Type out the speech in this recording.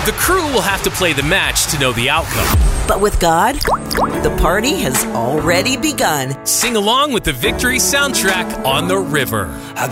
The crew will have to play the match to know the outcome. But with God, the party has already begun. Sing along with the victory soundtrack on the river.